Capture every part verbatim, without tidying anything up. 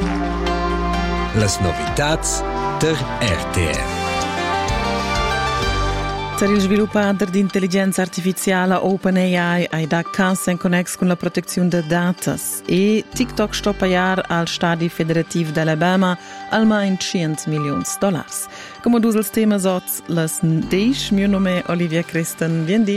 Las novitats der R T R. Il sviluppator di intelligenza artificiale OpenAI ha dato cassa in connex con la protezione dei dati e TikTok sta pagare al Stato federativo d'Alabama almeno cento milioni di dollari. Come dus il tema soz las deix, mio nome è Olivia Christen, biendi.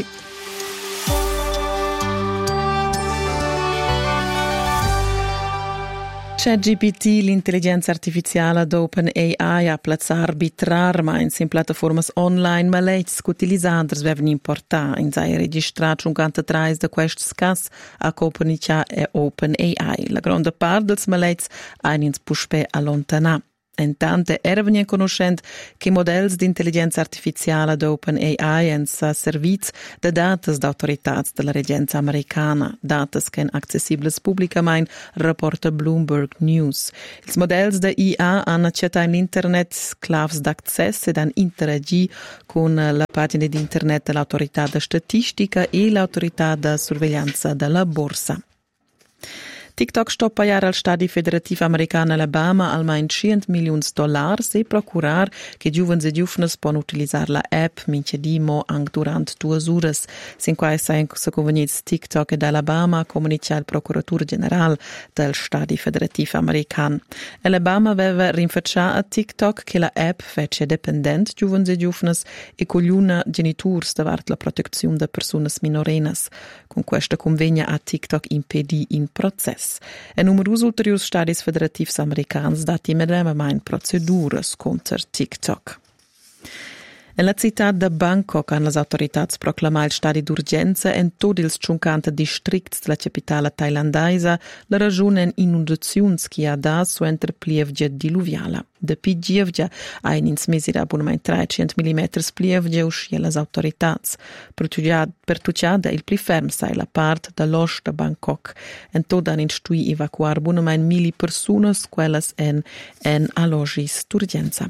ChatGPT, l'intelligenza artificiale d'OpenAI, ha plazzar arbitrarmente in piattaforme online, ma lei che utilizzati devono importare in sei registrati cinquantatré di questi casi a comunicare e OpenAI. La grande parte dei malati hanno puspe allontanare. Intanto erano conoscenti che i modelli di intelligenza artificiale di OpenAI hanno servito da dati da autorità della reggenza americana, dati che sono accessibili pubblicamente, rapporta Bloomberg News. I modelli di I A hanno accettato l'internet claves d'accesso ed hanno interagito con la pagina di internet dell'autorità di statistica e l'autorità di sorveglianza della borsa. TikTok sta pagare al Stato federativo americano Alabama almeno cento milioni di dollari e procurar che giovani e giovani possono utilizzare la app mince dimo anche durante due ore. Sin qua è convenuto TikTok ed Alabama comunica il procuratore generale del Stato federativo americano. Alabama aveva rinfacciato a TikTok che la app fece dipendente giovani e giovani e cogliuna genitori davanti la protezione delle persone minorennes. Con questa convegna a TikTok impedì in processo. E numerosi ulteriori stati federativi americani dati in procedure contro TikTok. Nella città di Bangkok hanno le autorità proclamato il stato d'urgenza in tutti i cinquanta distretti della capitale thailandese la ragione in inondazioni che ha dato entro pievgia diluviale. Da pievgia ha in mesi da abbonamento trecento millimetri pievgia uscì alle autorità. Per tucciada il più fermo sai la parte dell'ost di Bangkok. In tutto hanno istruito evacuare abbonamento mille persone, quelle in, in alloggi d'urgenza.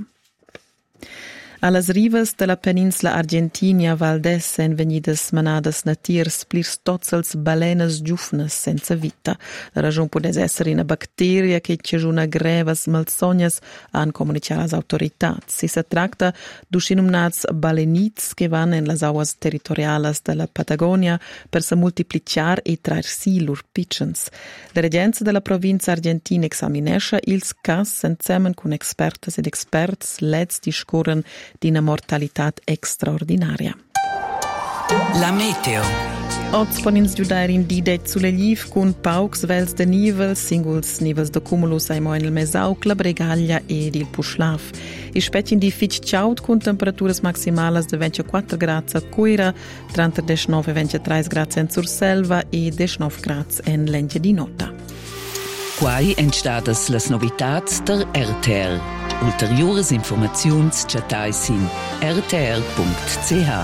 Allas rivas della peninsula argentina Valdés en venidas manadas natirs plirs tozzels balenas giufnas senza vita. La ragione può essere una batteria che c'è una grevas malsognas han comunicato alle autorità. Si si tratta di denominati balenits che vanno in las aguas territoriales della Patagonia per se multiplicare e trarsi lur piccens. La reggenza della provincia argentina examinesce ils cas insieme con expertas ed experts leds di scorren di una mortalità straordinaria. La meteo. Oggi ponins giudare in didet sulle liv con paucs vels de nivel, singuls nivels de cumulus ai moin il mesauc, la bregaglia ed il puschlaf. I specie in di fitch ciaut con temperaturas maximales de ventiquattro gradi a Coira, trentanove ventitré gradi in Surselva e diciannove gradi in Lenche di Nota. Quai entstadas las novitats der R T R. Ulteriores informaziuns chatais in r t r punct c h.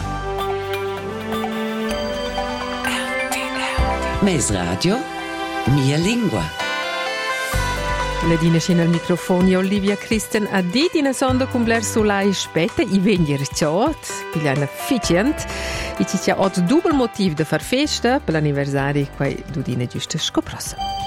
Mes radio, mia lingua. La dina scena al microfono Olivia Christen a di dina sonda con Blair Solai spetta i venir ciot, pigliana efficient. E ci c'è oggi dubel motivo da far festa per l'anniversario quai du dina giusta scoprosa.